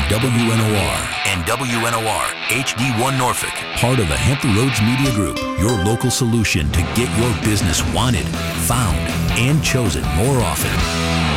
WNOR and WNOR HD1 Norfolk, part of the Hampton Roads Media Group, your local solution to get your business wanted, found, and chosen more often.